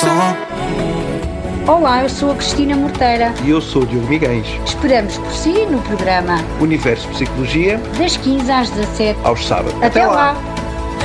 som. Olá, eu sou a Cristina Morteira. E eu sou o Diogo Miguéns. Esperamos por si no programa Universo Psicologia, das 15 às 17, aos sábados. Até lá.